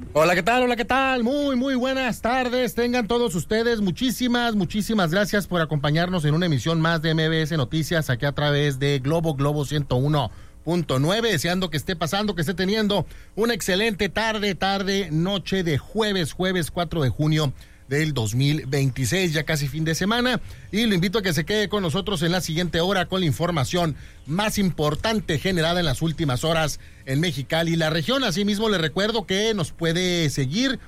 Hola, ¿qué tal? Hola, ¿qué tal? Muy buenas tardes. Tengan todos ustedes muchísimas gracias por acompañarnos en una emisión más de MBS Noticias aquí a través de Globo 101.9. Deseando que esté pasando, que esté teniendo una excelente noche de jueves 4 de junio del 2026, ya casi fin de semana, y lo invito a que se quede con nosotros en la siguiente hora con la información más importante generada en las últimas horas en Mexicali y la región. Asimismo, le recuerdo que nos puede seguir,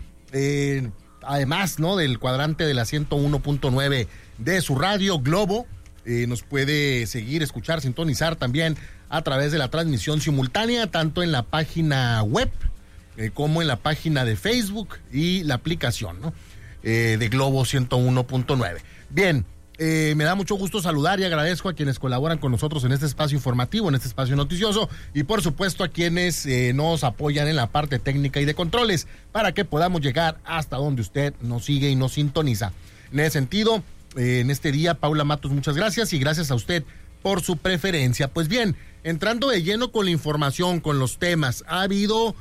además, ¿no?, del cuadrante de la 101.9 de su radio Globo, nos puede seguir, escuchar, sintonizar también a través de la transmisión simultánea, tanto en la página web como en la página de Facebook y la aplicación, ¿no?, de Globo 101.9. Bien, me da mucho gusto saludar y agradezco a quienes colaboran con nosotros en este espacio informativo, en este espacio noticioso, y por supuesto a quienes nos apoyan en la parte técnica y de controles para que podamos llegar hasta donde usted nos sigue y nos sintoniza. En ese sentido, en este día, Paula Matos, muchas gracias, y gracias a usted por su preferencia. Pues bien, entrando de lleno con la información, con los temas, ha habido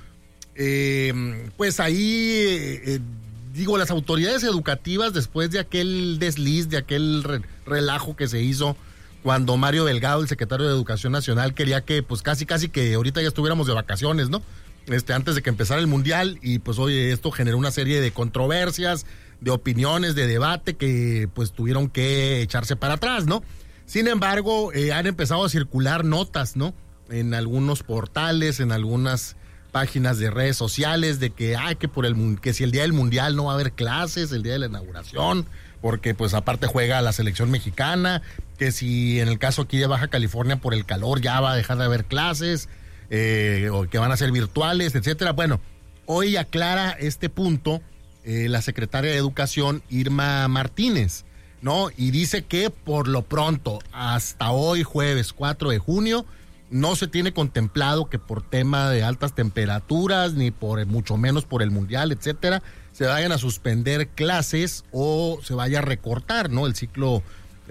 pues ahí las autoridades educativas, después de aquel desliz, de aquel relajo que se hizo cuando Mario Delgado, el secretario de Educación Nacional, quería que pues casi que ahorita ya estuviéramos de vacaciones, ¿no?, antes de que empezara el Mundial, y pues oye, esto generó una serie de controversias, de opiniones, de debate que pues tuvieron que echarse para atrás, ¿no? Sin embargo, han empezado a circular notas, ¿no?, en algunos portales, en algunas páginas de redes sociales, de que que si el día del Mundial no va a haber clases, el día de la inauguración, porque pues aparte juega la selección mexicana, que si en el caso aquí de Baja California por el calor ya va a dejar de haber clases, o que van a ser virtuales, etcétera. Bueno, hoy aclara este punto la secretaria de Educación, Irma Martínez, ¿no? Y dice que por lo pronto, hasta hoy, jueves 4 de junio, no se tiene contemplado que por tema de altas temperaturas, ni por mucho menos por el Mundial, etcétera, se vayan a suspender clases o se vaya a recortar, ¿no?, el ciclo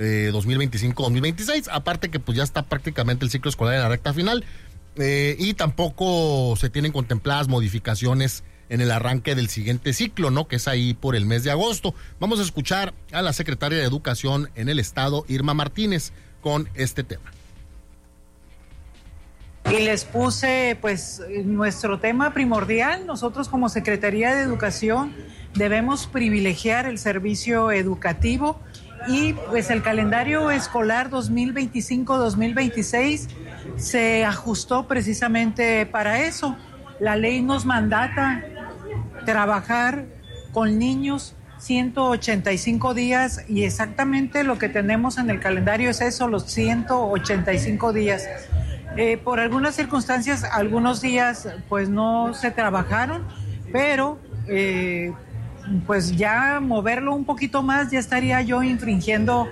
2025-2026, aparte que pues ya está prácticamente el ciclo escolar en la recta final, y tampoco se tienen contempladas modificaciones en el arranque del siguiente ciclo, ¿no?, que es ahí por el mes de agosto. Vamos a escuchar a la secretaria de Educación en el estado, Irma Martínez, con este tema. Y les puse pues nuestro tema primordial. Nosotros como Secretaría de Educación debemos privilegiar el servicio educativo, y pues el calendario escolar 2025-2026 se ajustó precisamente para eso. La ley nos mandata trabajar con niños 185 días, y exactamente lo que tenemos en el calendario es eso, los 185 días. Por algunas circunstancias, algunos días pues no se trabajaron, pero pues ya moverlo un poquito más ya estaríamos infringiendo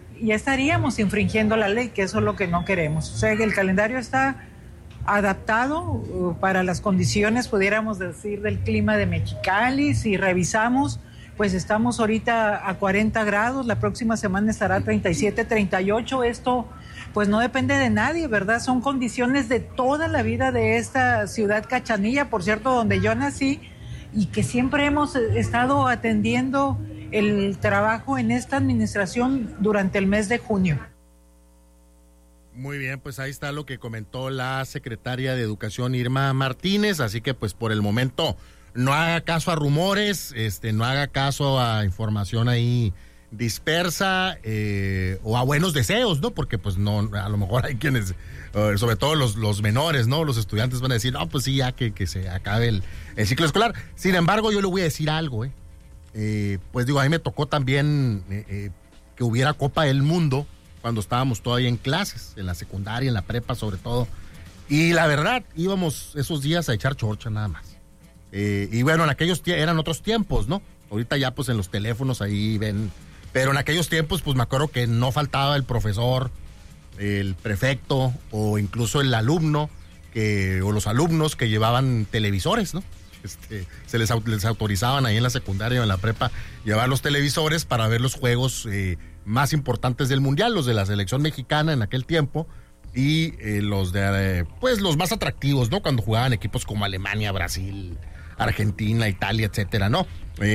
la ley, que eso es lo que no queremos. O sea, que el calendario está adaptado para las condiciones, pudiéramos decir, del clima de Mexicali. Si revisamos, pues estamos ahorita a 40 grados, la próxima semana estará a 37, 38, esto pues no depende de nadie, ¿verdad? Son condiciones de toda la vida de esta ciudad Cachanilla, por cierto, donde yo nací, y que siempre hemos estado atendiendo el trabajo en esta administración durante el mes de junio. Muy bien, pues ahí está lo que comentó la secretaria de Educación, Irma Martínez, así que pues por el momento no haga caso a rumores, no haga caso a información ahí dispersa, o a buenos deseos, ¿no? Porque pues no, a lo mejor hay quienes, sobre todo los menores, ¿no?, los estudiantes van a decir, no, pues sí, ya que se acabe el ciclo escolar. Sin embargo, yo le voy a decir algo, pues digo, a mí me tocó también que hubiera Copa del Mundo cuando estábamos todavía en clases, en la secundaria, en la prepa sobre todo, y la verdad, íbamos esos días a echar chorcha nada más. Y bueno, en aquellos eran otros tiempos, ¿no? Ahorita ya pues en los teléfonos ahí ven, pero en aquellos tiempos pues me acuerdo que no faltaba el profesor, el prefecto o incluso el alumno o los alumnos que llevaban televisores, ¿no? Se les autorizaban ahí en la secundaria o en la prepa llevar los televisores para ver los juegos más importantes del Mundial, los de la selección mexicana en aquel tiempo, y los de pues los más atractivos, ¿no? Cuando jugaban equipos como Alemania, Brasil, Argentina, Italia, etcétera, ¿no?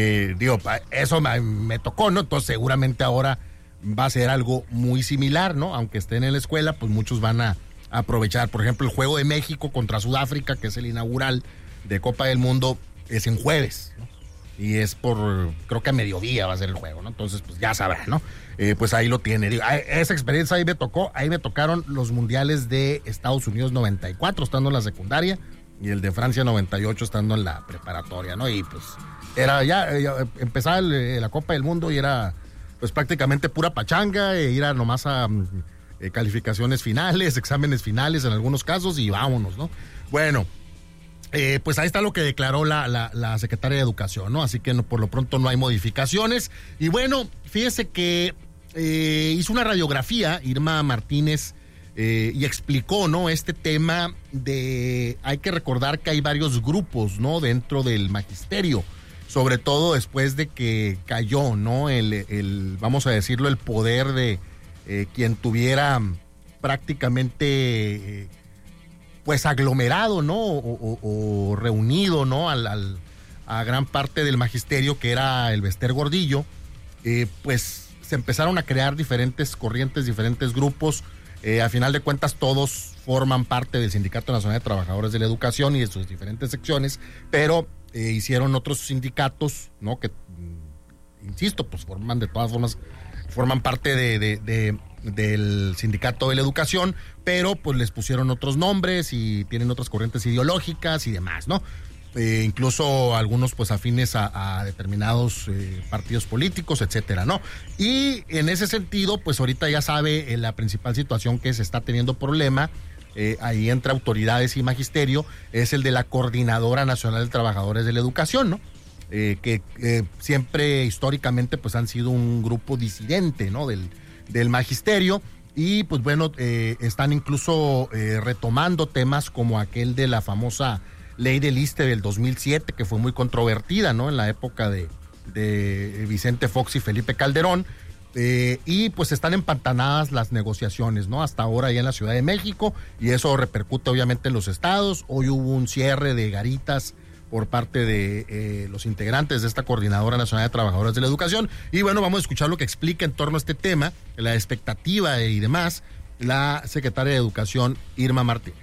Eso me tocó, ¿no? Entonces seguramente ahora va a ser algo muy similar, ¿no? Aunque estén en la escuela, pues muchos van a aprovechar. Por ejemplo, el juego de México contra Sudáfrica, que es el inaugural de Copa del Mundo, es en jueves, ¿no? Y es creo que a mediodía va a ser el juego, ¿no? Entonces, pues ya sabrá, ¿no? Pues ahí lo tiene. Esa experiencia ahí me tocaron los mundiales de Estados Unidos 94, estando en la secundaria, y el de Francia 98, estando en la preparatoria, ¿no? Y pues era ya empezaba la Copa del Mundo y era pues prácticamente pura pachanga, ir a nomás a calificaciones finales, exámenes finales en algunos casos, y vámonos, ¿no? Bueno, pues ahí está lo que declaró la secretaria de Educación, ¿no? Así que por lo pronto no hay modificaciones. Y bueno, fíjese que hizo una radiografía Irma Martínez y explicó, ¿no? Este tema hay que recordar que hay varios grupos, ¿no? Dentro del magisterio, sobre todo después de que cayó, ¿no? Vamos a decirlo, el poder de quien tuviera prácticamente pues aglomerado, ¿no? O reunido, ¿no? A gran parte del magisterio, que era el Bester Gordillo. Pues se empezaron a crear diferentes corrientes, diferentes grupos. A final de cuentas, todos forman parte del Sindicato Nacional de Trabajadores de la Educación y de sus diferentes secciones, pero hicieron otros sindicatos, ¿no? Que, insisto, pues forman parte del Sindicato de la Educación, pero pues les pusieron otros nombres y tienen otras corrientes ideológicas y demás, ¿no? Incluso algunos pues afines a determinados partidos políticos, etcétera, ¿no? Y en ese sentido, pues ahorita ya sabe la principal situación que se está teniendo problema, ahí entre autoridades y magisterio, es el de la Coordinadora Nacional de Trabajadores de la Educación, ¿no? Que siempre históricamente pues han sido un grupo disidente, ¿no? Del magisterio, y pues bueno, están incluso retomando temas como aquel de la famosa ley del ISSSTE del 2007, que fue muy controvertida, ¿no? En la época de Vicente Fox y Felipe Calderón, y pues están empantanadas las negociaciones, ¿no? Hasta ahora ya en la Ciudad de México, y eso repercute obviamente en los estados. Hoy hubo un cierre de garitas por parte de los integrantes de esta Coordinadora Nacional de Trabajadores de la Educación. Y bueno, vamos a escuchar lo que explica en torno a este tema, la expectativa y demás, la secretaria de Educación, Irma Martínez.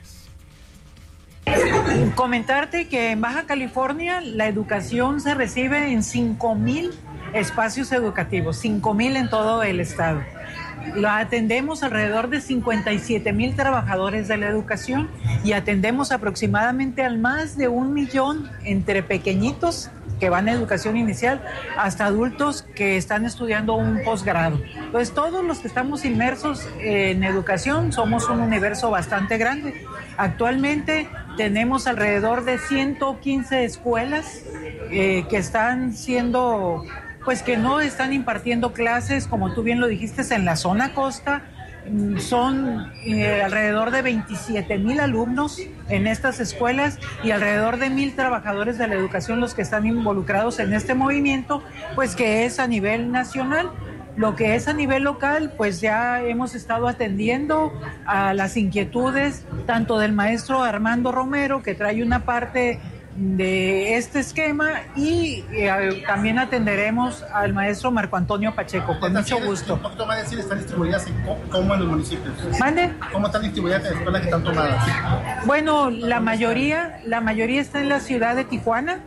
Comentarte que en Baja California la educación se recibe en 5,000 espacios educativos, 5,000 en todo el estado. La atendemos alrededor de 57,000 trabajadores de la educación y atendemos aproximadamente al más de 1 millón entre pequeñitos que van a educación inicial hasta adultos que están estudiando un posgrado. Entonces todos los que estamos inmersos en educación somos un universo bastante grande. Actualmente tenemos alrededor de 115 escuelas que están siendo, pues que no están impartiendo clases, como tú bien lo dijiste, en la zona costa. Son alrededor de 27,000 alumnos en estas escuelas y alrededor de 1,000 trabajadores de la educación los que están involucrados en este movimiento, pues que es a nivel nacional. Lo que es a nivel local, pues ya hemos estado atendiendo a las inquietudes tanto del maestro Armando Romero, que trae una parte de este esquema, y también atenderemos al maestro Marco Antonio Pacheco, con mucho gusto. Un poquito más decir, ¿están distribuidas cómo en los municipios? ¿Mande? ¿Cómo están distribuidas las escuelas que están tomadas? Bueno, la mayoría está en la ciudad de Tijuana,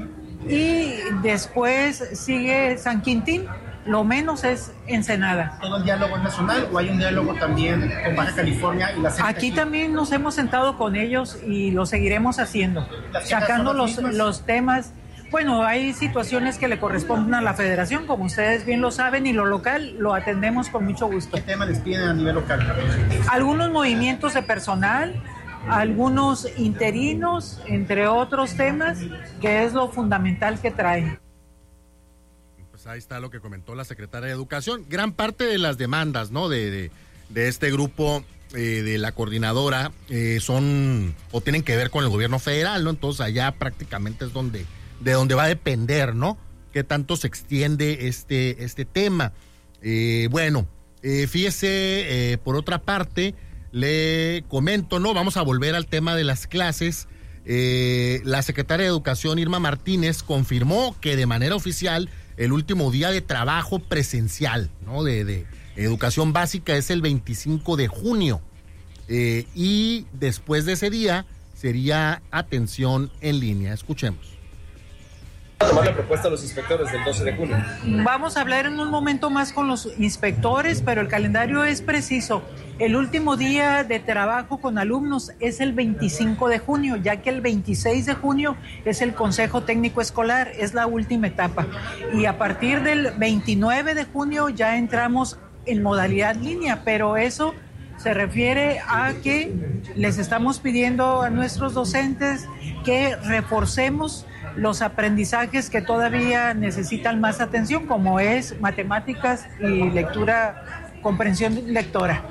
y después sigue San Quintín. Lo menos es Ensenada. ¿Todo el diálogo es nacional o hay un diálogo también con Baja California y la CENTE? Aquí también nos hemos sentado con ellos y lo seguiremos haciendo, sacando los temas. Bueno, hay situaciones que le corresponden a la federación, como ustedes bien lo saben, y lo local lo atendemos con mucho gusto. ¿Qué temas les piden a nivel local? Algunos movimientos de personal, algunos interinos, entre otros temas, que es lo fundamental que traen. Ahí está lo que comentó la secretaria de Educación. Gran parte de las demandas, ¿no? de este grupo de la coordinadora son o tienen que ver con el gobierno federal, ¿no? Entonces allá prácticamente es de donde va a depender, ¿no? Qué tanto se extiende este tema. Bueno, fíjese, por otra parte, le comento, ¿no? Vamos a volver al tema de las clases. La secretaria de Educación, Irma Martínez, confirmó que de manera oficial el último día de trabajo presencial, ¿no?, de educación básica es el 25 de junio. Y después de ese día sería atención en línea. Escuchemos. A tomar la propuesta de los inspectores del 12 de junio. Vamos a hablar en un momento más con los inspectores, pero el calendario es preciso. El último día de trabajo con alumnos es el 25 de junio, ya que el 26 de junio es el Consejo Técnico Escolar, es la última etapa. Y a partir del 29 de junio ya entramos en modalidad línea, pero eso se refiere a que les estamos pidiendo a nuestros docentes que reforcemos los aprendizajes que todavía necesitan más atención, como es matemáticas y lectura, comprensión lectora.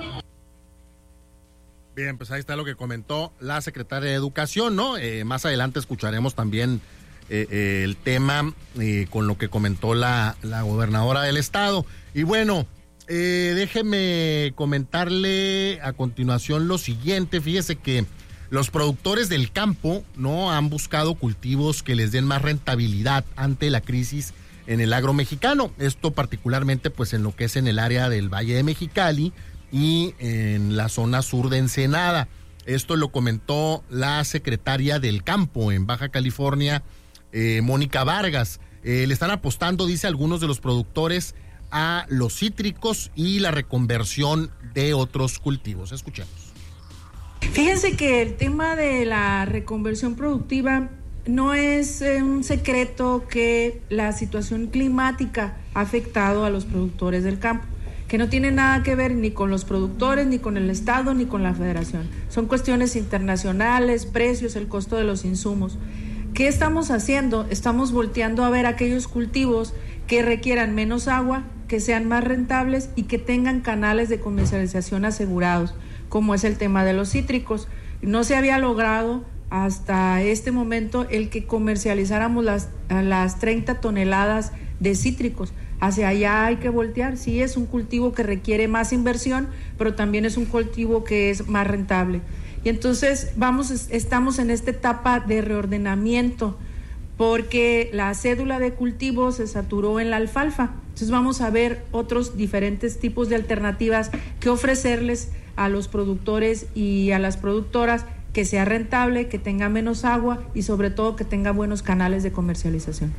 Bien, pues ahí está lo que comentó la secretaria de Educación, ¿no? Más adelante escucharemos también el tema con lo que comentó la gobernadora del estado. Y bueno, déjeme comentarle a continuación lo siguiente. Fíjese que los productores del campo no han buscado cultivos que les den más rentabilidad ante la crisis en el agro mexicano. Esto particularmente pues en lo que es en el área del Valle de Mexicali y en la zona sur de Ensenada. Esto lo comentó la secretaria del campo en Baja California, Mónica Vargas. Le están apostando, dice, algunos de los productores a los cítricos y la reconversión de otros cultivos. Escuchemos. Fíjense que el tema de la reconversión productiva no es un secreto que la situación climática ha afectado a los productores del campo, que no tiene nada que ver ni con los productores, ni con el Estado, ni con la Federación. Son cuestiones internacionales, precios, el costo de los insumos. ¿Qué estamos haciendo? Estamos volteando a ver aquellos cultivos que requieran menos agua, que sean más rentables y que tengan canales de comercialización asegurados, como es el tema de los cítricos. No se había logrado hasta este momento el que comercializáramos las 30 toneladas de cítricos. Hacia allá hay que voltear. Sí, es un cultivo que requiere más inversión, pero también es un cultivo que es más rentable. Y entonces estamos en esta etapa de reordenamiento, porque la cédula de cultivo se saturó en la alfalfa. Entonces vamos a ver otros diferentes tipos de alternativas que ofrecerles a los productores y a las productoras, que sea rentable, que tenga menos agua y sobre todo que tenga buenos canales de comercialización.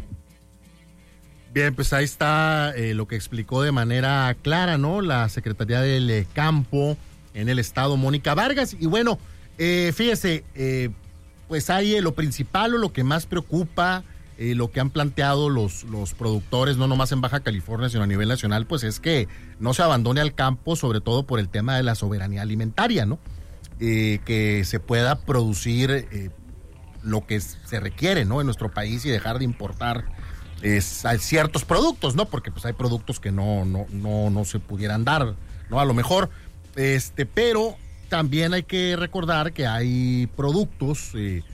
Bien, pues ahí está lo que explicó de manera clara, ¿no?, la Secretaría del Campo en el estado, Mónica Vargas. Y bueno, fíjese, pues hay lo principal o lo que más preocupa, lo que han planteado los productores, no nomás en Baja California, sino a nivel nacional, pues es que no se abandone al campo, sobre todo por el tema de la soberanía alimentaria, ¿no? Que se pueda producir lo que se requiere, ¿no?, en nuestro país, y dejar de importar ciertos productos, ¿no? Porque pues hay productos que no se pudieran dar, ¿no? A lo mejor, pero también hay que recordar que hay productos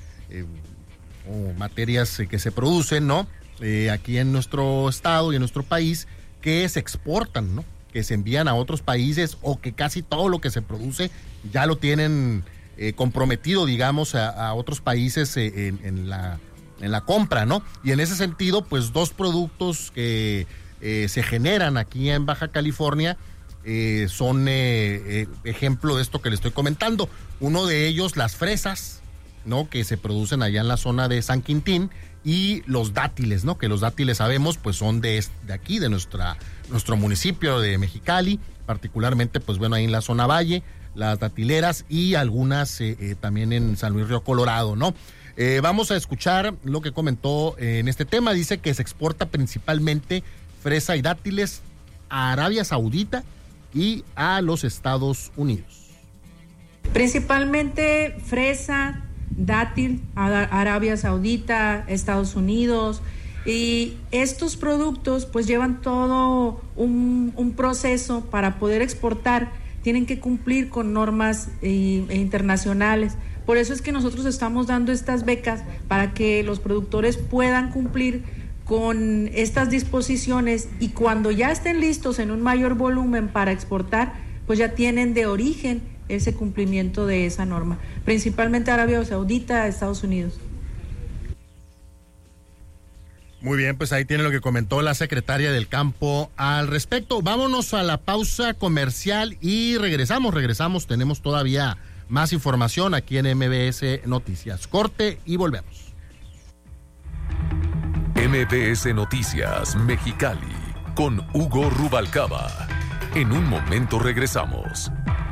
o materias que se producen, ¿no?, aquí en nuestro estado y en nuestro país, que se exportan, ¿no?, que se envían a otros países, o que casi todo lo que se produce ya lo tienen comprometido, digamos, a otros países en la compra, ¿no? Y en ese sentido, pues dos productos que se generan aquí en Baja California son ejemplo de esto que le estoy comentando. Uno de ellos, las fresas, ¿no?, que se producen allá en la zona de San Quintín, y los dátiles, ¿no?, que los dátiles sabemos pues son de aquí, de nuestro municipio de Mexicali, particularmente pues bueno ahí en la zona Valle, las datileras, y algunas también en San Luis Río Colorado, ¿no? Vamos a escuchar lo que comentó en este tema. Dice que se exporta principalmente fresa y dátiles a Arabia Saudita y a los Estados Unidos. Principalmente fresa, dátil, Arabia Saudita, Estados Unidos, y estos productos pues llevan todo un proceso para poder exportar. Tienen que cumplir con normas internacionales. Por eso es que nosotros estamos dando estas becas para que los productores puedan cumplir con estas disposiciones, y cuando ya estén listos en un mayor volumen para exportar, pues ya tienen de origen ese cumplimiento de esa norma, principalmente Arabia Saudita, Estados Unidos. Muy bien, pues ahí tiene lo que comentó la secretaria del Campo al respecto. Vámonos a la pausa comercial y regresamos, tenemos todavía más información aquí en MBS Noticias. Corte y volvemos. MBS Noticias Mexicali con Hugo Rubalcaba. En un momento regresamos.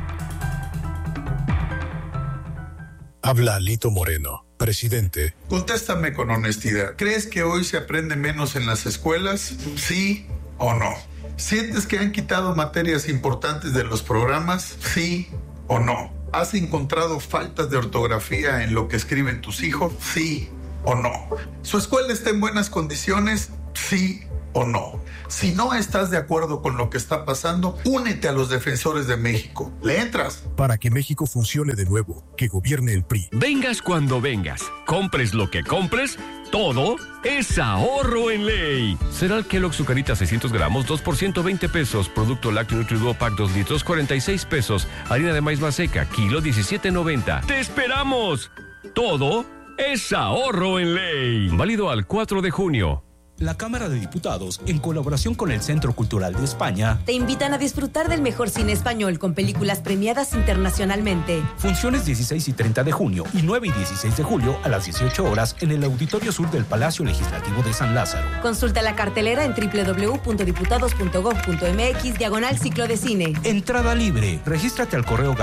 Habla Alito Moreno, presidente. Contéstame con honestidad. ¿Crees que hoy se aprende menos en las escuelas? ¿Sí o no? ¿Sientes que han quitado materias importantes de los programas? ¿Sí o no? ¿Has encontrado faltas de ortografía en lo que escriben tus hijos? ¿Sí o no? ¿Su escuela está en buenas condiciones? ¿Sí o no? Si no estás de acuerdo con lo que está pasando, únete a los defensores de México. ¿Le entras? Para que México funcione de nuevo, que gobierne el PRI. Vengas cuando vengas, compres lo que compres, todo es ahorro en ley. Cereal Kellogg Zucarita 600 gramos, 2 por 120 pesos. Producto lácteo Nutriduo Pack 2 litros, 46 pesos. Harina de maíz maseca, kilo 17.90. ¡Te esperamos! Todo es ahorro en ley. Válido al 4 de junio. La Cámara de Diputados, en colaboración con el Centro Cultural de España, te invitan a disfrutar del mejor cine español con películas premiadas internacionalmente. Funciones 16 y 30 de junio y 9 y 16 de julio a las 18 horas en el Auditorio Sur del Palacio Legislativo de San Lázaro. Consulta la cartelera en www.diputados.gov.mx/ciclo de cine. Entrada libre. Regístrate al correo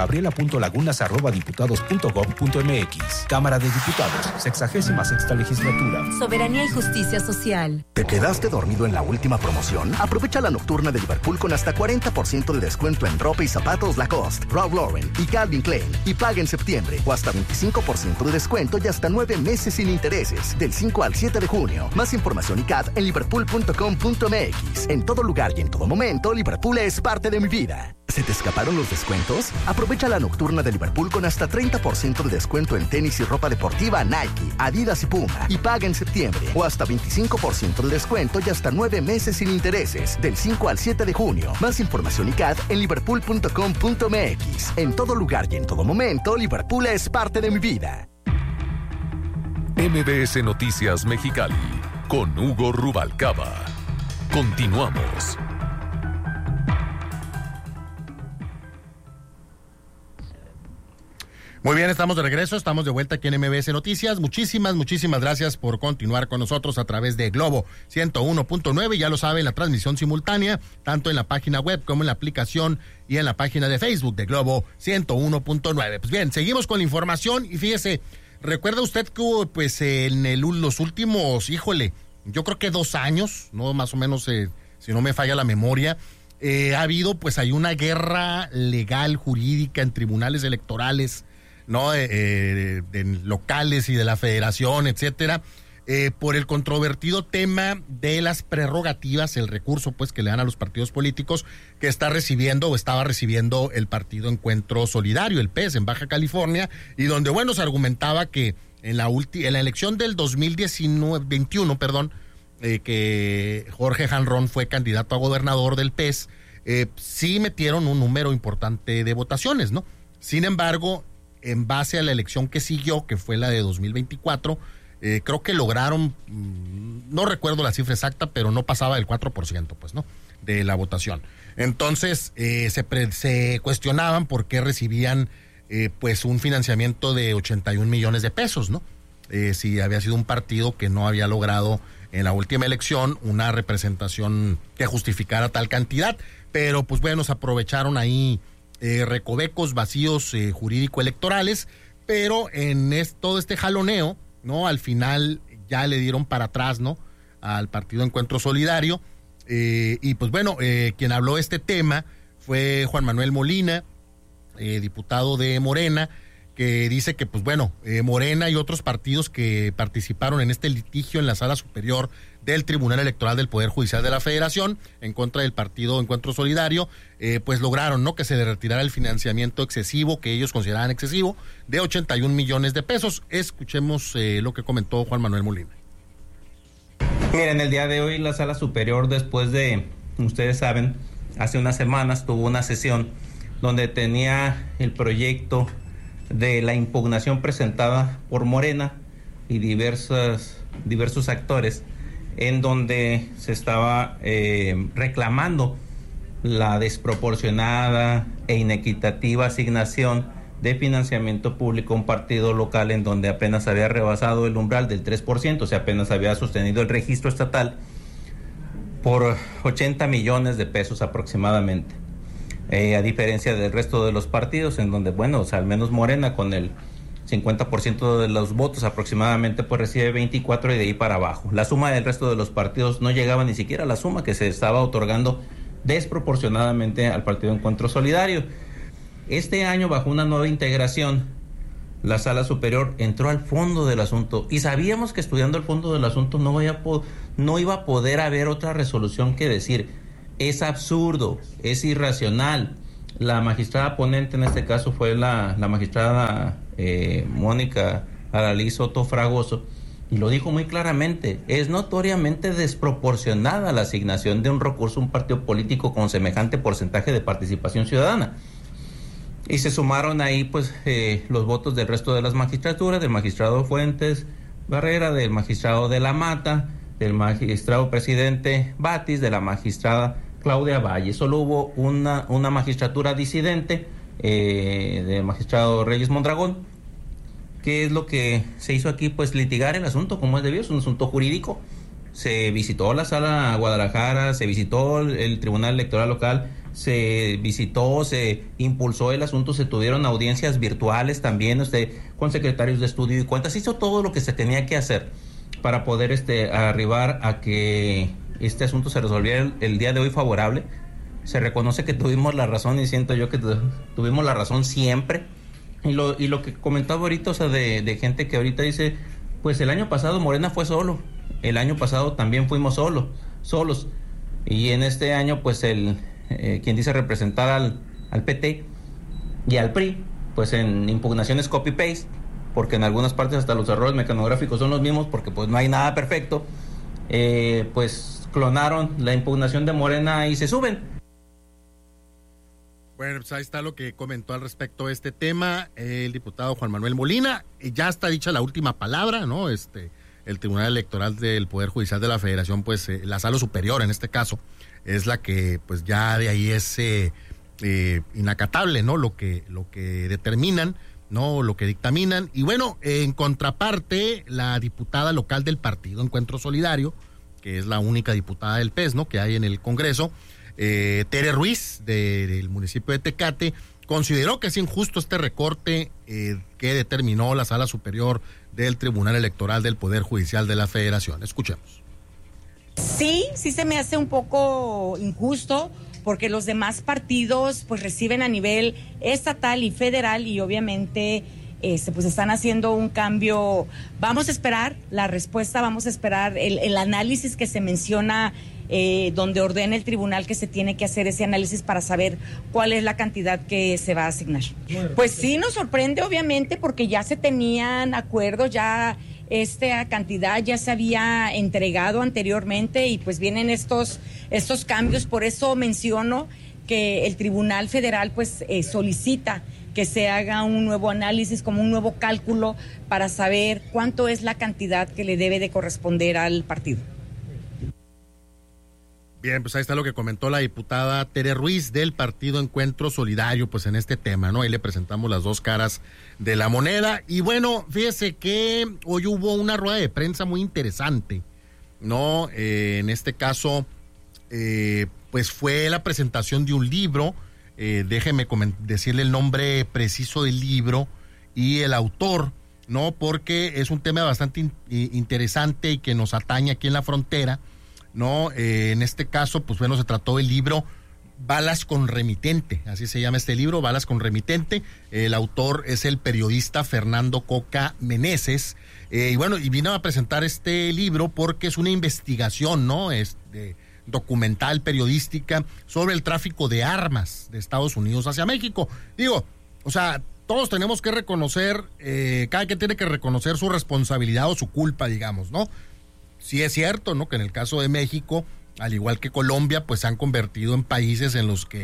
gabriela.lagunas@diputados.gov.mx. Cámara de Diputados, 66ª Legislatura. Soberanía y justicia social. ¿Te quedaste dormido en la última promoción? Aprovecha la nocturna de Liverpool con hasta 40% de descuento en ropa y zapatos Lacoste, Ralph Lauren y Calvin Klein. Y paga en septiembre o hasta 25% de descuento y hasta 9 meses sin intereses. Del 5 al 7 de junio. Más información y CAT en liverpool.com.mx. En todo lugar y en todo momento, Liverpool es parte de mi vida. ¿Se te escaparon los descuentos? Aprovecha la nocturna de Liverpool con hasta 30% de descuento en tenis y ropa deportiva Nike, Adidas y Puma. Y paga en septiembre o hasta 25% de descuento y hasta 9 meses sin intereses. Del 5 al 7 de junio. Más información y CAT en liverpool.com.mx. En todo lugar y en todo momento, Liverpool es parte de mi vida. MBS Noticias Mexicali con Hugo Rubalcaba. Continuamos. Muy bien, estamos de regreso, estamos de vuelta aquí en MBS Noticias. Muchísimas gracias por continuar con nosotros a través de Globo 101.9. Ya lo saben, la transmisión simultánea, tanto en la página web como en la aplicación y en la página de Facebook de Globo 101.9. Pues bien, seguimos con la información y fíjese, ¿recuerda usted que hubo, pues, en los últimos, yo creo que 2 años, ¿no? Más o menos, si no me falla la memoria, ha habido, pues, hay una guerra legal, jurídica en tribunales electorales, ¿no? En locales y de la federación, etcétera, por el controvertido tema de las prerrogativas, el recurso, pues, que le dan a los partidos políticos que estaba recibiendo el partido Encuentro Solidario, el PES, en Baja California, y donde, bueno, se argumentaba que en la elección del 2021, que Jorge Janrón fue candidato a gobernador del PES, sí metieron un número importante de votaciones, ¿no? Sin embargo, en base a la elección que siguió, que fue la de 2024, creo que lograron, no recuerdo la cifra exacta, pero no pasaba del 4%, pues, ¿no? De la votación. Entonces, se cuestionaban por qué recibían, pues, un financiamiento de 81 millones de pesos, ¿no? Si había sido un partido que no había logrado en la última elección una representación que justificara tal cantidad, pero, pues, bueno, se aprovecharon ahí recovecos, vacíos jurídico-electorales, pero en todo este jaloneo, ¿no? Al final ya le dieron para atrás, ¿no? Al partido Encuentro Solidario, y pues bueno, quien habló de este tema fue Juan Manuel Molina, diputado de Morena, que dice que, pues bueno, Morena y otros partidos que participaron en este litigio en la Sala Superior del Tribunal Electoral del Poder Judicial de la Federación en contra del partido Encuentro Solidario, pues lograron, ¿no?, que se le retirara el financiamiento excesivo, que ellos consideraban excesivo, de 81 millones de pesos. Escuchemos lo que comentó Juan Manuel Molina. Miren, el día de hoy la Sala Superior, después de, ustedes saben, hace unas semanas tuvo una sesión donde tenía el proyecto de la impugnación presentada por Morena y diversos actores, en donde se estaba reclamando la desproporcionada e inequitativa asignación de financiamiento público a un partido local en donde apenas había rebasado el umbral del 3%, o sea, apenas había sostenido el registro estatal por 80 millones de pesos aproximadamente. A diferencia del resto de los partidos, en donde, bueno, o sea, al menos Morena con el 50% de los votos aproximadamente, pues recibe 24 y de ahí para abajo. La suma del resto de los partidos no llegaba ni siquiera a la suma que se estaba otorgando desproporcionadamente al Partido Encuentro Solidario. Este año, bajo una nueva integración, la Sala Superior entró al fondo del asunto y sabíamos que estudiando el fondo del asunto no iba a poder haber otra resolución que decir: es absurdo, es irracional. La magistrada ponente en este caso fue la magistrada Mónica Aralí Soto Fragoso, y lo dijo muy claramente: es notoriamente desproporcionada la asignación de un recurso a un partido político con semejante porcentaje de participación ciudadana. Y se sumaron ahí pues los votos del resto de las magistraturas, del magistrado Fuentes Barrera, del magistrado de la Mata, del magistrado presidente Batis, de la magistrada Claudia Valle. Solo hubo una magistratura disidente del magistrado Reyes Mondragón. ¿Qué es lo que se hizo aquí? Pues litigar el asunto como es debido, es un asunto jurídico. Se visitó la sala Guadalajara, se visitó el Tribunal Electoral Local, se impulsó el asunto, se tuvieron audiencias virtuales también con secretarios de estudio y cuentas. Se hizo todo lo que se tenía que hacer para poder arribar a que este asunto se resolviera el día de hoy favorable. Se reconoce que tuvimos la razón y siento yo que tuvimos la razón siempre. Y lo que comentaba ahorita, o sea, de gente que ahorita dice, pues el año pasado Morena fue solo, el año pasado también fuimos solos, y en este año pues quien dice representar al PT y al PRI, pues en impugnaciones copy-paste, porque en algunas partes hasta los errores mecanográficos son los mismos, porque pues no hay nada perfecto, pues clonaron la impugnación de Morena y se suben. Bueno, pues ahí está lo que comentó al respecto de este tema el diputado Juan Manuel Molina. Ya está dicha la última palabra, ¿no? El Tribunal Electoral del Poder Judicial de la Federación, pues la Sala Superior en este caso, es la que pues ya de ahí es inacatable, ¿no? Lo que determinan, ¿no? Lo que dictaminan. Y bueno, en contraparte, la diputada local del Partido Encuentro Solidario, que es la única diputada del PES, ¿no? Que hay en el Congreso, Tere Ruiz, del municipio de Tecate, consideró que es injusto este recorte que determinó la Sala Superior del Tribunal Electoral del Poder Judicial de la Federación. Escuchemos. Sí se me hace un poco injusto, porque los demás partidos pues reciben a nivel estatal y federal, y obviamente pues están haciendo un cambio. Vamos a esperar la respuesta, vamos a esperar el análisis que se menciona, donde ordena el tribunal que se tiene que hacer ese análisis para saber cuál es la cantidad que se va a asignar. Pues sí nos sorprende, obviamente, porque ya se tenían acuerdos, ya esta cantidad ya se había entregado anteriormente, y pues vienen estos cambios. Por eso menciono que el Tribunal Federal pues solicita que se haga un nuevo análisis, como un nuevo cálculo, para saber cuánto es la cantidad que le debe de corresponder al partido. Bien, pues ahí está lo que comentó la diputada Tere Ruiz del Partido Encuentro Solidario, pues en este tema, ¿no? Ahí le presentamos las dos caras de la moneda. Y bueno, fíjese que hoy hubo una rueda de prensa muy interesante, ¿no? En este caso, pues fue la presentación de un libro. Déjeme decirle el nombre preciso del libro y el autor, ¿no? Porque es un tema bastante interesante y que nos atañe aquí en la frontera, ¿no? En este caso, pues bueno, se trató del libro Balas con Remitente, así se llama este libro, Balas con Remitente. El autor es el periodista Fernando Coca Meneses, y bueno, y vino a presentar este libro porque es una investigación, ¿no? Documental, periodística, sobre el tráfico de armas de Estados Unidos hacia México. Digo, o sea, todos tenemos que reconocer, cada quien tiene que reconocer su responsabilidad o su culpa, digamos, ¿no? Sí es cierto, ¿no? Que en el caso de México, al igual que Colombia, pues se han convertido en países en los que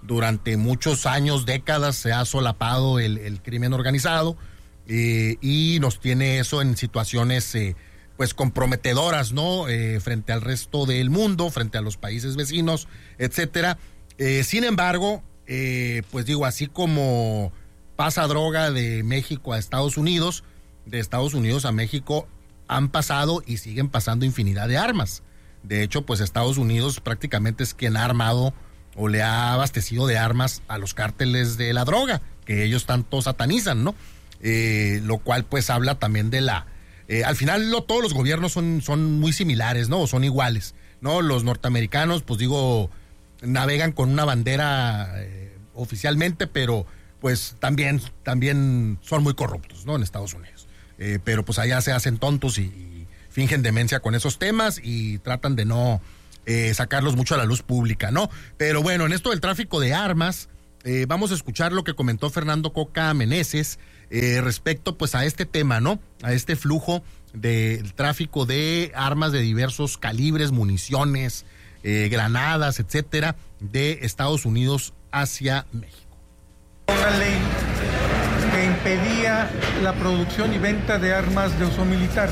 durante muchos años, décadas, se ha solapado el crimen organizado y nos tiene eso en situaciones pues comprometedoras, ¿no? Frente al resto del mundo, frente a los países vecinos, etcétera. Sin embargo, pues digo, así como pasa droga de México a Estados Unidos, de Estados Unidos a México han pasado y siguen pasando infinidad de armas. De hecho, pues Estados Unidos prácticamente es quien ha armado o le ha abastecido de armas a los cárteles de la droga, que ellos tanto satanizan, ¿no? Lo cual pues habla también de la... al final todos los gobiernos son muy similares, ¿no? O son iguales, ¿no? Los norteamericanos, pues digo, navegan con una bandera oficialmente, pero pues también son muy corruptos, ¿no? En Estados Unidos. Pero pues allá se hacen tontos y fingen demencia con esos temas y tratan de no sacarlos mucho a la luz pública, ¿no? Pero bueno, en esto del tráfico de armas, vamos a escuchar lo que comentó Fernando Coca Meneses respecto pues a este tema, ¿no? A este flujo del tráfico de armas de diversos calibres, municiones, granadas, etcétera, de Estados Unidos hacia México. Una ley que impedía la producción y venta de armas de uso militar.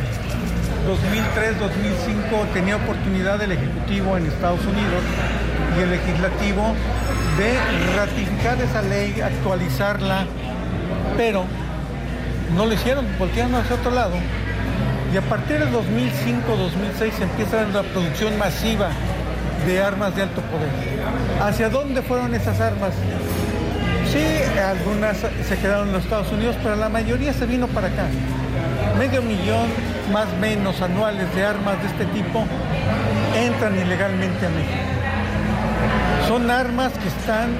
2003-2005 tenía oportunidad el Ejecutivo en Estados Unidos y el Legislativo de ratificar esa ley, actualizarla, pero no lo hicieron, voltearon hacia otro lado. Y a partir del 2005-2006 se empieza la producción masiva de armas de alto poder. ¿Hacia dónde fueron esas armas? Sí, algunas se quedaron en los Estados Unidos, pero la mayoría se vino para acá. 500,000 más o menos anuales de armas de este tipo entran ilegalmente a México. Son armas que están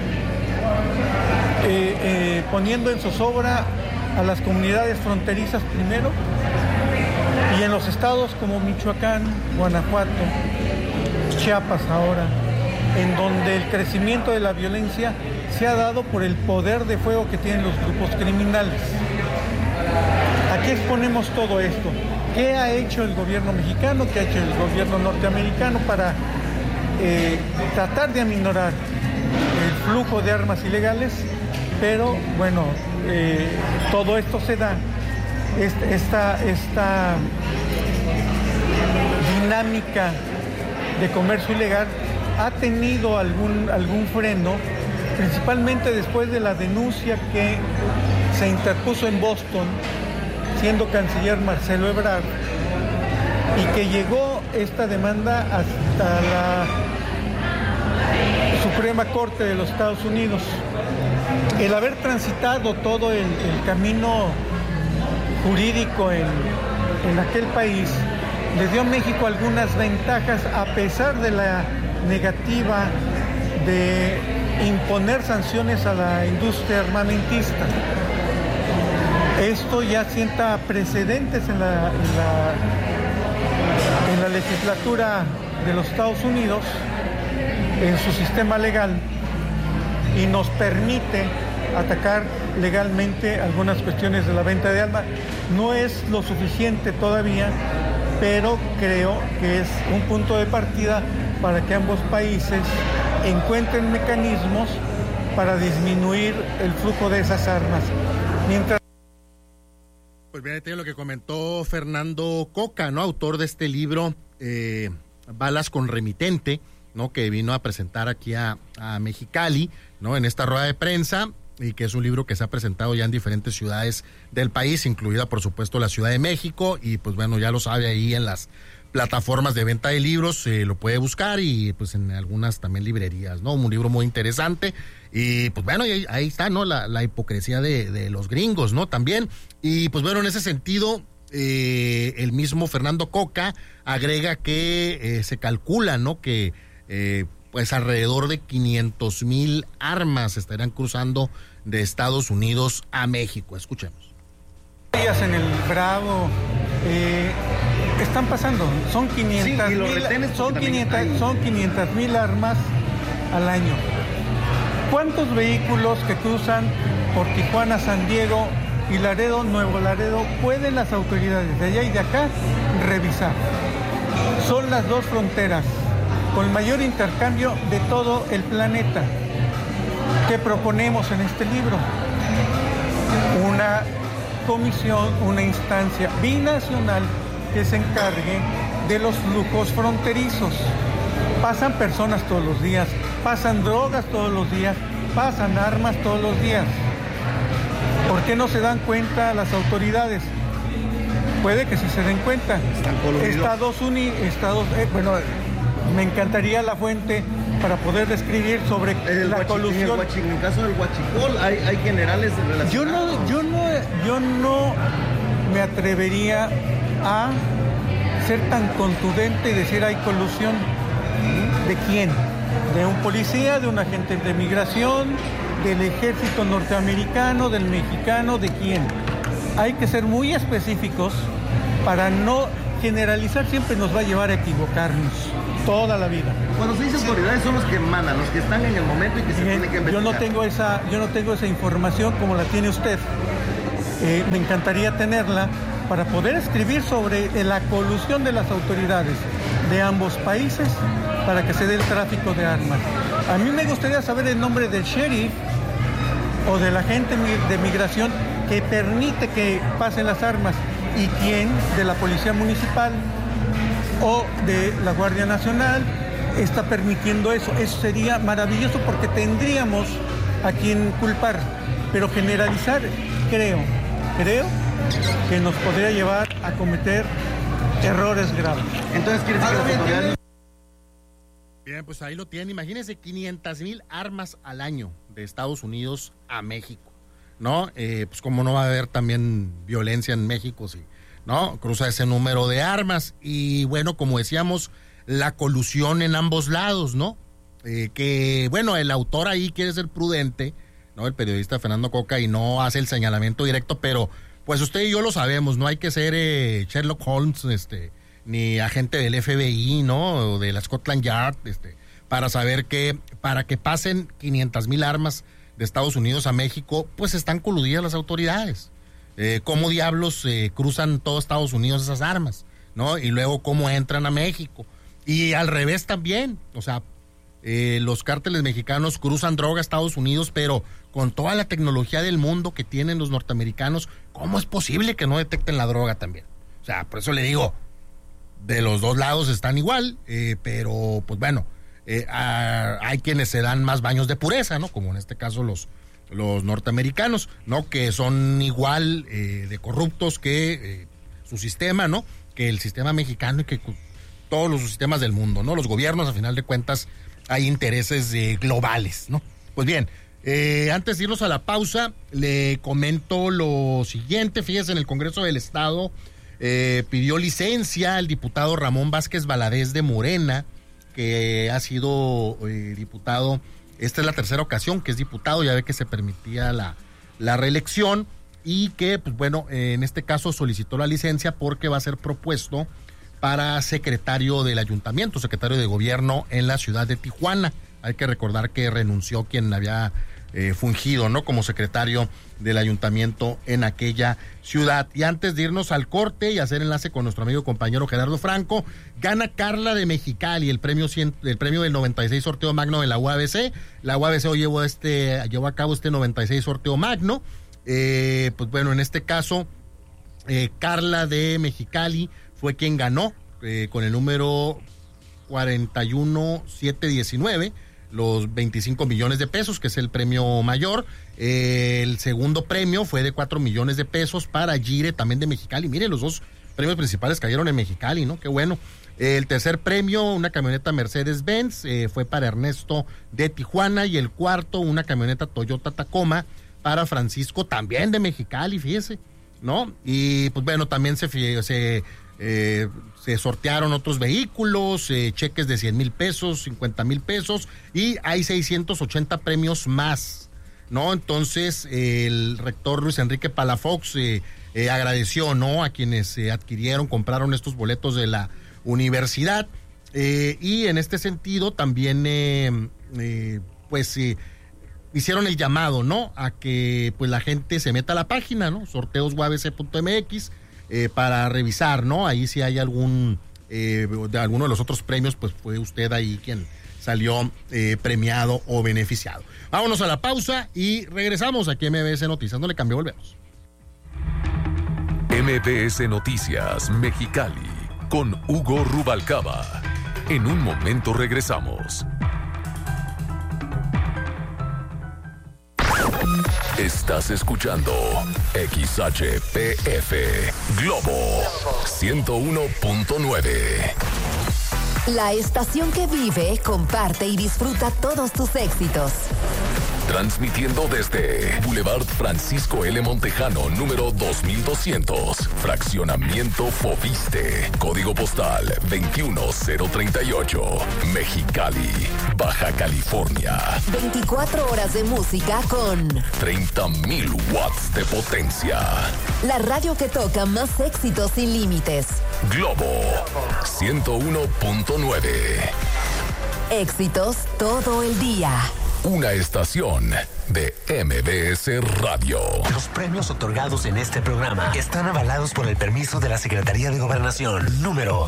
poniendo en zozobra a las comunidades fronterizas primero y en los estados como Michoacán, Guanajuato, Chiapas ahora, en donde el crecimiento de la violencia se ha dado por el poder de fuego que tienen los grupos criminales. Aquí exponemos todo esto. ¿Qué ha hecho el gobierno mexicano? ¿Qué ha hecho el gobierno norteamericano para tratar de aminorar el flujo de armas ilegales? Pero bueno, todo esto se da, esta dinámica de comercio ilegal ha tenido algún freno, principalmente después de la denuncia que se interpuso en Boston, siendo canciller Marcelo Ebrard, y que llegó esta demanda hasta la Suprema Corte de los Estados Unidos. El haber transitado todo el camino jurídico en aquel país le dio a México algunas ventajas, a pesar de la negativa de imponer sanciones a la industria armamentista. Esto ya sienta precedentes en la legislatura de los Estados Unidos, en su sistema legal, y nos permite atacar legalmente algunas cuestiones de la venta de armas. No es lo suficiente todavía, pero creo que es un punto de partida para que ambos países encuentren mecanismos para disminuir el flujo de esas armas. Pues bien, lo que comentó Fernando Coca, ¿no? Autor de este libro, Balas con Remitente, ¿no? Que vino a presentar aquí a Mexicali, ¿no? En esta rueda de prensa, y que es un libro que se ha presentado ya en diferentes ciudades del país, incluida por supuesto la Ciudad de México, y pues bueno, ya lo sabe, ahí en las plataformas de venta de libros lo puede buscar, y pues en algunas también librerías, ¿no? Un libro muy interesante, y pues bueno, ahí está, ¿no? La hipocresía de los gringos, ¿no? También, y pues bueno, en ese sentido, el mismo Fernando Coca agrega que se calcula, ¿no? Que pues alrededor de 500,000 armas estarían cruzando de Estados Unidos a México. Escuchemos. En el Bravo están pasando, son 500,000 armas al año. ¿Cuántos vehículos que cruzan por Tijuana, San Diego y Laredo, Nuevo Laredo, pueden las autoridades de allá y de acá revisar? Son las dos fronteras con el mayor intercambio de todo el planeta. ¿Qué proponemos en este libro? Una comisión, una instancia binacional que se encargue de los flujos fronterizos. Pasan personas todos los días, pasan drogas todos los días, pasan armas todos los días. ¿Por qué no se dan cuenta las autoridades? Puede que sí se den cuenta. Estados Unidos, me encantaría la fuente para poder describir sobre la colusión. En el caso del huachicol hay generales relacionados. Yo no me atrevería a ser tan contundente y decir hay colusión. ¿De quién? ¿De un policía, de un agente de migración, del ejército norteamericano, del mexicano? ¿De quién? Hay que ser muy específicos para no generalizar, siempre nos va a llevar a equivocarnos toda la vida. Cuando se dice autoridades son los que mandan, los que están en el momento y que se tienen que investigar. Yo no tengo esa información como la tiene usted. Me encantaría tenerla para poder escribir sobre la colusión de las autoridades de ambos países para que se dé el tráfico de armas. A mí me gustaría saber el nombre del sheriff o del agente de migración que permite que pasen las armas y quién de la Policía Municipal o de la Guardia Nacional está permitiendo eso. Eso sería maravilloso porque tendríamos a quien culpar, pero generalizar creo que nos podría llevar a cometer errores graves. Entonces, ¿quiere decir que las autoridades? Bien, pues ahí lo tienen. Imagínense 500,000 armas al año de Estados Unidos a México, ¿no? Pues como no va a haber también violencia en México, sí, ¿no? Cruza ese número de armas y bueno, como decíamos, la colusión en ambos lados, ¿no? Que bueno, el autor ahí quiere ser prudente, ¿no? El periodista Fernando Coca y no hace el señalamiento directo, pero pues usted y yo lo sabemos, no hay que ser Sherlock Holmes, ni agente del FBI, ¿no? O de la Scotland Yard, para saber que para que pasen 500,000 armas de Estados Unidos a México, pues están coludidas las autoridades. ¿Cómo diablos cruzan todo Estados Unidos esas armas, ¿no? Y luego cómo entran a México. Y al revés también, o sea, los cárteles mexicanos cruzan droga a Estados Unidos, pero con toda la tecnología del mundo que tienen los norteamericanos, ¿cómo es posible que no detecten la droga también? O sea, por eso le digo, de los dos lados están igual, pero pues bueno, hay quienes se dan más baños de pureza, ¿no? Como en este caso los norteamericanos, ¿no? Que son igual de corruptos que su sistema, ¿no? Que el sistema mexicano y que todos los sistemas del mundo, ¿no? Los gobiernos, a final de cuentas, hay intereses globales, ¿no? Pues bien, antes de irnos a la pausa, le comento lo siguiente. Fíjese, en el Congreso del Estado pidió licencia al diputado Ramón Vázquez Valadez de Morena, que ha sido diputado. Esta es la tercera ocasión que es diputado, ya ve que se permitía la reelección y que, pues bueno, en este caso solicitó la licencia porque va a ser propuesto para secretario del ayuntamiento, secretario de gobierno en la ciudad de Tijuana. Hay que recordar que renunció quien había fungido, ¿no? Como secretario del ayuntamiento en aquella ciudad. Y antes de irnos al corte y hacer enlace con nuestro amigo y compañero Gerardo Franco, gana Carla de Mexicali el premio del 96 sorteo magno de la UABC. La UABC hoy llevó a cabo este 96 sorteo magno. Pues bueno, en este caso, Carla de Mexicali fue quien ganó con el número 41719, los 25 millones de pesos, que es el premio mayor. El segundo premio fue de 4 millones de pesos para Gire, también de Mexicali. Mire, los dos premios principales cayeron en Mexicali, ¿no? Qué bueno. El tercer premio, una camioneta Mercedes-Benz, fue para Ernesto de Tijuana. Y el cuarto, una camioneta Toyota Tacoma para Francisco, también de Mexicali, fíjese, ¿no? Y pues bueno, también se sortearon otros vehículos, cheques de 100,000 pesos, 50,000 pesos, y hay 680 premios más, ¿no? Entonces, el rector Luis Enrique Palafox agradeció, ¿no? A quienes compraron estos boletos de la universidad, y en este sentido también, hicieron el llamado, ¿no? A que pues la gente se meta a la página, ¿no? sorteosuabc.mx, para revisar, ¿no? Ahí si hay de alguno de los otros premios, pues fue usted ahí quien salió premiado o beneficiado. Vámonos a la pausa y regresamos aquí a MBS Noticias. No le cambie, volvemos. MBS Noticias Mexicali con Hugo Rubalcaba. En un momento regresamos. Estás escuchando XHPF Globo 101.9. La estación que vive, comparte y disfruta todos tus éxitos. Transmitiendo desde Boulevard Francisco L. Montejano, número 2200, Fraccionamiento Foviste, Código Postal 21038, Mexicali, Baja California. 24 horas de música con 30,000 watts de potencia. La radio que toca más éxitos sin límites. Globo 101.9. Éxitos todo el día. Una estación de MBS Radio. Los premios otorgados en este programa están avalados por el permiso de la Secretaría de Gobernación. Número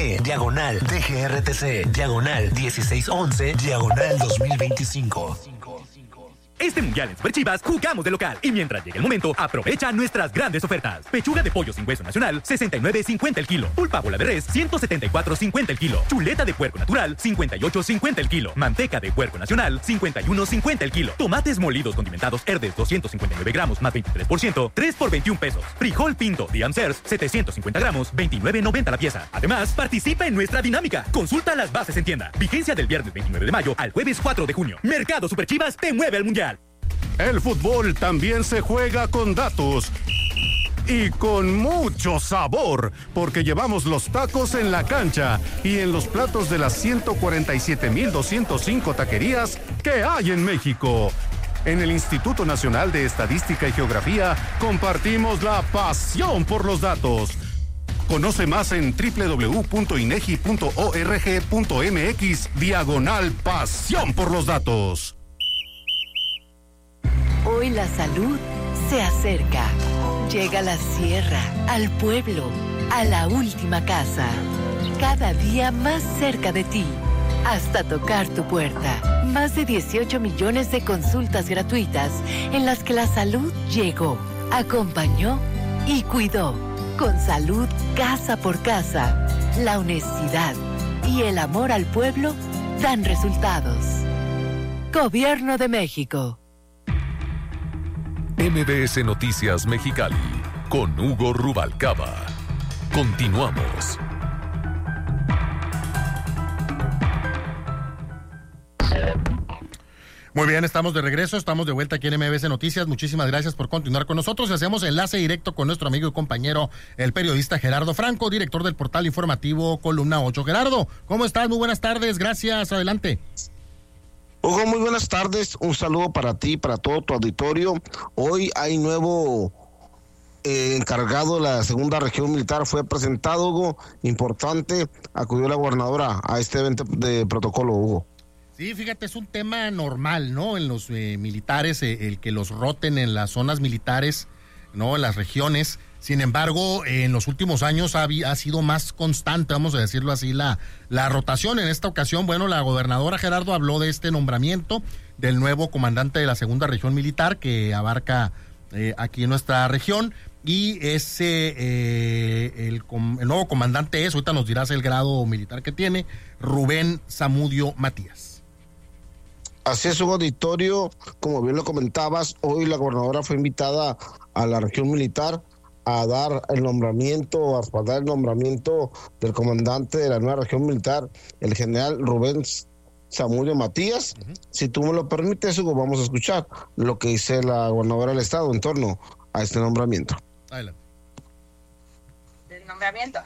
SG/DGRTC/1611/2025. Este mundial en Superchivas jugamos de local y mientras llegue el momento, aprovecha nuestras grandes ofertas. Pechuga de pollo sin hueso nacional, 69.50 el kilo. Pulpa bola de res, 174.50 el kilo. Chuleta de puerco natural, 58.50 el kilo. Manteca de puerco nacional, 51.50 el kilo. Tomates molidos condimentados Herdes, 259 gramos más 23%, 3 por 21 pesos. Frijol pinto Diamsers, 750 gramos, 29.90 la pieza. Además, participa en nuestra dinámica. Consulta las bases en tienda. Vigencia del viernes 29 de mayo al jueves 4 de junio. Mercado Superchivas te mueve al mundial. El fútbol también se juega con datos y con mucho sabor, porque llevamos los tacos en la cancha y en los platos de las 147,205 taquerías que hay en México. En el Instituto Nacional de Estadística y Geografía compartimos la pasión por los datos. Conoce más en www.inegi.org.mx/pasión por los datos. Hoy la salud se acerca. Llega a la sierra, al pueblo, a la última casa. Cada día más cerca de ti, hasta tocar tu puerta. Más de 18 millones de consultas gratuitas en las que la salud llegó, acompañó y cuidó. Con salud casa por casa, la honestidad y el amor al pueblo dan resultados. Gobierno de México. MBS Noticias Mexicali con Hugo Rubalcaba. Continuamos. Muy bien, estamos de regreso, estamos de vuelta aquí en MBS Noticias. Muchísimas gracias por continuar con nosotros. Hacemos enlace directo con nuestro amigo y compañero, el periodista Gerardo Franco, director del portal informativo Columna 8. Gerardo, ¿cómo estás? Muy buenas tardes, gracias, adelante. Hugo, muy buenas tardes, un saludo para ti, para todo tu auditorio. Hoy hay nuevo encargado de la segunda región militar, fue presentado, Hugo, importante, acudió la gobernadora a este evento de protocolo, Hugo. Sí, fíjate, es un tema normal, ¿no? En los militares, el que los roten en las zonas militares, ¿no? En las regiones. Sin embargo, en los últimos años ha sido más constante, vamos a decirlo así, la rotación. En esta ocasión, bueno, la gobernadora Gerardo habló de este nombramiento del nuevo comandante de la segunda región militar que abarca aquí en nuestra región. Y el nuevo comandante es, ahorita nos dirás el grado militar que tiene, Rubén Zamudio Matías. Así es, Hugo, auditorio, como bien lo comentabas, hoy la gobernadora fue invitada a la región militar a dar el nombramiento, a respaldar el nombramiento del comandante de la nueva región militar, el general Rubén Zamudio Matías. Uh-huh. Si tú me lo permites, Hugo, vamos a escuchar lo que dice la gobernadora del estado en torno a este nombramiento. Adelante. Del nombramiento.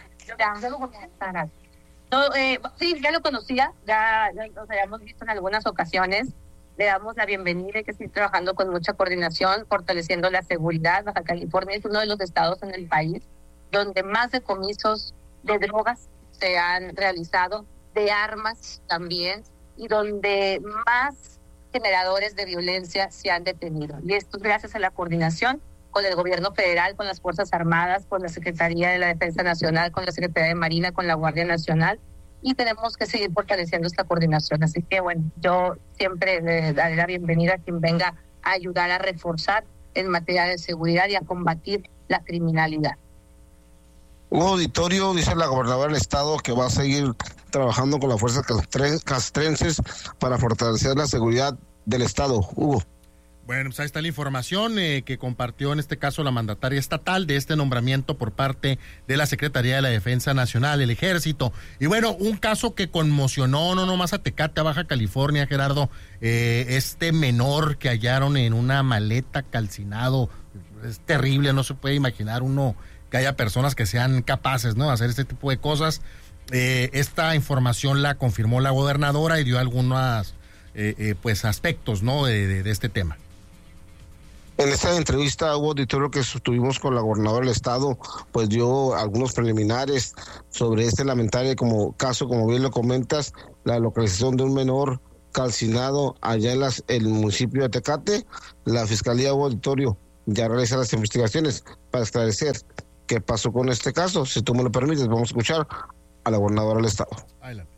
Sí, ya lo conocía, ya nos habíamos visto en algunas ocasiones. Le damos la bienvenida y que sigue trabajando con mucha coordinación, fortaleciendo la seguridad. Baja California es uno de los estados en el país donde más decomisos de drogas se han realizado, de armas también, y donde más generadores de violencia se han detenido. Y esto es gracias a la coordinación con el gobierno federal, con las Fuerzas Armadas, con la Secretaría de la Defensa Nacional, con la Secretaría de Marina, con la Guardia Nacional, y tenemos que seguir fortaleciendo esta coordinación. Así que bueno, yo siempre le daré la bienvenida a quien venga a ayudar a reforzar en materia de seguridad y a combatir la criminalidad. Hugo Auditorio, dice la gobernadora del estado que va a seguir trabajando con las fuerzas castrenses para fortalecer la seguridad del estado. Hugo. Bueno, pues ahí está la información que compartió en este caso la mandataria estatal de este nombramiento por parte de la Secretaría de la Defensa Nacional, el Ejército. Y bueno, un caso que conmocionó no nomás a Tecate, a Baja California, Gerardo, este menor que hallaron en una maleta calcinado. Es terrible, no se puede imaginar uno que haya personas que sean capaces, ¿no?, de hacer este tipo de cosas. Esta información la confirmó la gobernadora y dio algunos pues aspectos, ¿no?, de este tema. En esta entrevista, Hugo Auditorio, que tuvimos con la gobernadora del estado, pues dio algunos preliminares sobre este lamentable caso, como bien lo comentas, la localización de un menor calcinado allá en el municipio de Tecate. La Fiscalía, Hugo Auditorio, ya realiza las investigaciones para esclarecer qué pasó con este caso. Si tú me lo permites, vamos a escuchar a la gobernadora del estado. Adelante.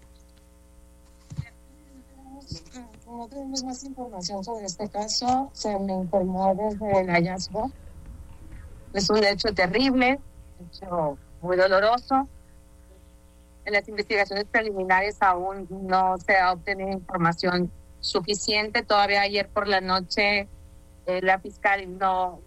No tenemos más información sobre este caso. Se me informó desde el hallazgo. Es un hecho terrible, un hecho muy doloroso. En las investigaciones preliminares aún no se ha obtenido información suficiente. Todavía ayer por la noche la fiscal no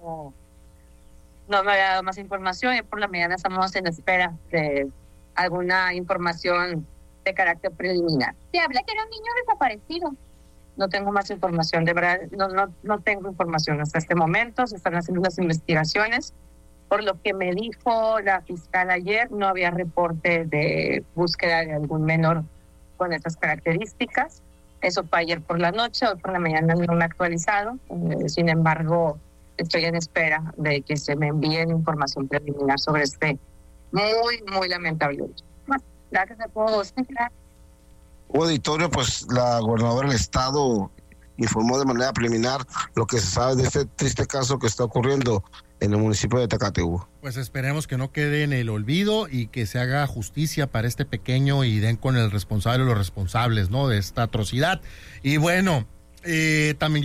me había dado más información. Y por la mañana estamos en espera de alguna información de carácter preliminar. Se habla que era un niño desaparecido. No tengo más información, de verdad, no tengo información hasta este momento. Se están haciendo las investigaciones. Por lo que me dijo la fiscal ayer, no había reporte de búsqueda de algún menor con estas características. Eso fue ayer por la noche, hoy por la mañana no me ha actualizado. Sin embargo, estoy en espera de que se me envíen información preliminar sobre este muy, muy lamentable hecho. Gracias a todos. Auditorio, pues la gobernadora del estado informó de manera preliminar lo que se sabe de este triste caso que está ocurriendo en el municipio de Tecate. Pues esperemos que no quede en el olvido y que se haga justicia para este pequeño y den con el responsable o los responsables, ¿no?, de esta atrocidad. Y bueno, también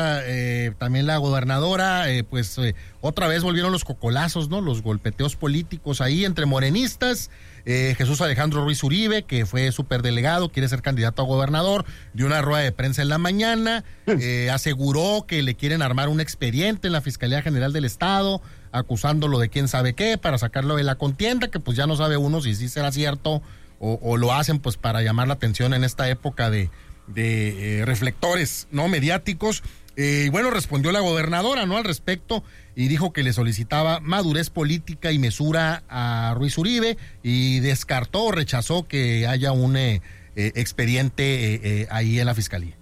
la gobernadora, otra vez volvieron los cocolazos, ¿no?, los golpeteos políticos ahí entre morenistas. Jesús Alejandro Ruiz Uribe, que fue superdelegado, quiere ser candidato a gobernador, dio una rueda de prensa en la mañana, aseguró que le quieren armar un expediente en la Fiscalía General del Estado, acusándolo de quién sabe qué, para sacarlo de la contienda, que pues ya no sabe uno si sí será cierto o lo hacen pues para llamar la atención en esta época de reflectores, ¿no?, mediáticos. Y bueno, respondió la gobernadora, ¿no?, al respecto, y dijo que le solicitaba madurez política y mesura a Ruiz Uribe, y descartó o rechazó que haya un expediente ahí en la fiscalía.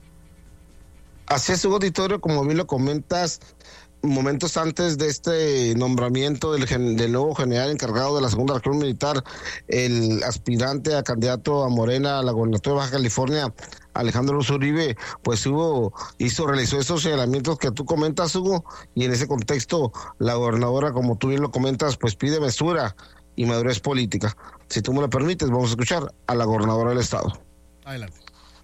Así es, Hugo Auditorio, como bien lo comentas, momentos antes de este nombramiento del nuevo general encargado de la segunda región militar, el aspirante a candidato a Morena a la gobernatura de Baja California, Alejandro Ruiz Uribe, pues realizó esos señalamientos que tú comentas, Hugo, y en ese contexto la gobernadora, como tú bien lo comentas, pues pide mesura y madurez política. Si tú me lo permites, vamos a escuchar a la gobernadora del estado. Adelante.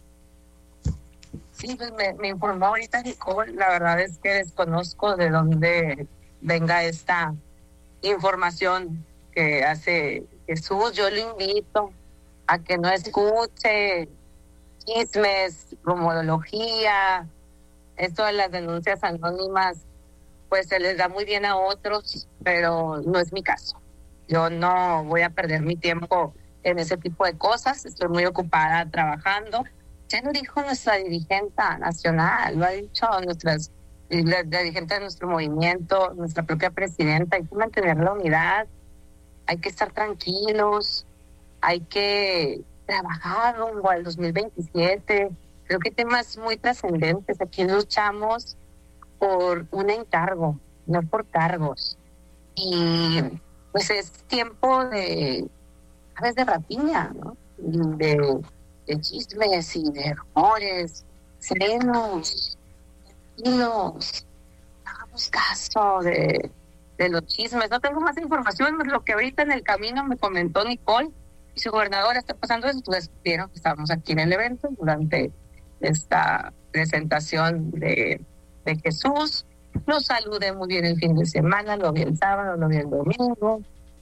Sí, pues me informó ahorita Nicole. La verdad es que desconozco de dónde venga esta información que hace Jesús. Yo lo invito a que no escuche chismes, rumorología, esto de las denuncias anónimas, pues se les da muy bien a otros, pero no es mi caso. Yo no voy a perder mi tiempo en ese tipo de cosas. Estoy muy ocupada trabajando. Ya lo dijo nuestra dirigente nacional, lo ha dicho la dirigente de nuestro movimiento, nuestra propia presidenta. Hay que mantener la unidad, hay que estar tranquilos, hay que trabajar rumbo al 2027. Creo que hay temas muy trascendentes. Aquí luchamos por un encargo, no por cargos. Y pues es tiempo de rapiña, ¿no? De chismes y de rumores. Serenos, tranquilos, hagamos caso de los chismes. No tengo más información, lo que ahorita en el camino me comentó Nicole, Vicegobernadora, está pasando eso. Entonces vieron que estábamos aquí en el evento durante esta presentación de Jesús. Lo saludé muy bien el fin de semana, lo vi el sábado, lo vi el domingo.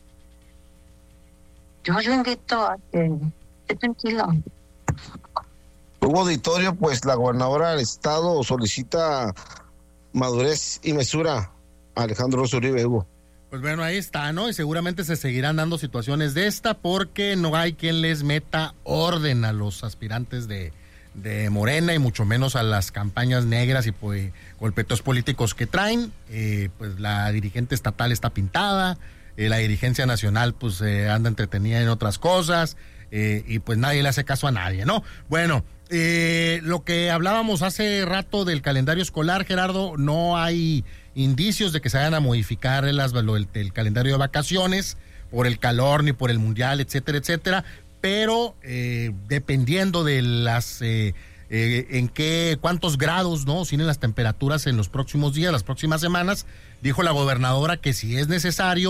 Yo invito a que esté tranquilo. Hugo Auditorio, pues la gobernadora del estado solicita madurez y mesura a Alejandro Uribe, Hugo. Pues bueno, ahí está, ¿no? Y seguramente se seguirán dando situaciones de esta porque no hay quien les meta orden a los aspirantes de Morena y mucho menos a las campañas negras y pues golpeteos políticos que traen. Pues la dirigente estatal está pintada, la dirigencia nacional pues anda entretenida en otras cosas y pues nadie le hace caso a nadie, ¿no? Bueno, lo que hablábamos hace rato del calendario escolar, Gerardo, no hay indicios de que se vayan a modificar el calendario de vacaciones por el calor ni por el mundial, etcétera, etcétera, pero dependiendo de cuántos grados, ¿no?, oscilen las temperaturas en los próximos días, las próximas semanas, dijo la gobernadora que si es necesario